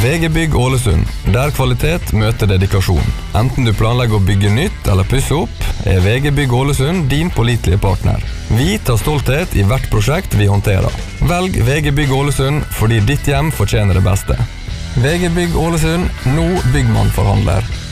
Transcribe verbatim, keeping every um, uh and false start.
V G Bygg Ålesund, der kvalitet møter dedikasjon. Enten du planlegger å bygge nytt eller pusse opp, er V G Bygg Ålesund din pålitelige partner. Vi tar stolthet i hvert prosjekt vi håndterer. Velg V G Bygg Ålesund fordi ditt hjem fortjener det beste. V G Bygg Ålesund, nå byggmann forhandler.